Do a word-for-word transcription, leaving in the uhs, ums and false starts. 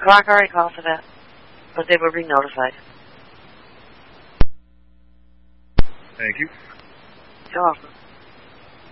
Clark already called for that, but they will be notified. Thank you. You're welcome.